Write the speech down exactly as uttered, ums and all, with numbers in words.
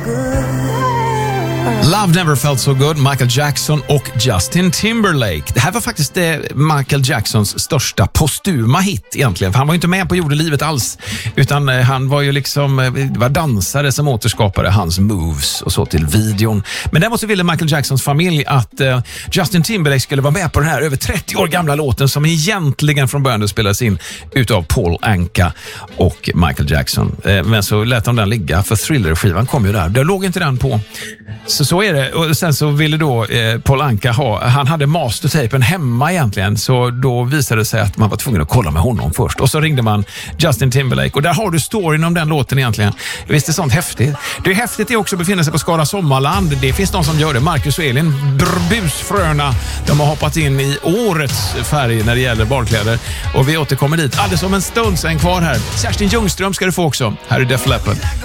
Love Never Felt So Good, Michael Jackson och Justin Timberlake. Det här var faktiskt eh, Michael Jacksons största postuma hit egentligen. För han var ju inte med på jordelivet alls. Utan eh, han var ju liksom eh, var dansare som återskapade hans moves och så till videon. Men däremot så ville Michael Jacksons familj att eh, Justin Timberlake skulle vara med på den här över trettio år gamla låten som egentligen från början spelades in utav Paul Anka och Michael Jackson. Eh, men så lät de den ligga för Thriller-skivan kom ju där. Det låg inte den på. Så så är det. Och sen så ville då eh, Paul Anka ha, han hade mastertapen hemma egentligen, så då visade det sig att man var tvungen att kolla med honom först. Och så ringde man Justin Timberlake och där har du storyn om den låten egentligen. Visst är sånt häftigt. Det är häftigt det också att befinna sig på Skara Sommarland. Det finns de som gör det. Marcus och Elin, busfröna, de har hoppat in i årets färg när det gäller badkläder. Och vi återkommer dit alldeles om en stund, sen kvar här. Kerstin Ljungström ska du få också. Här är Def Leppard.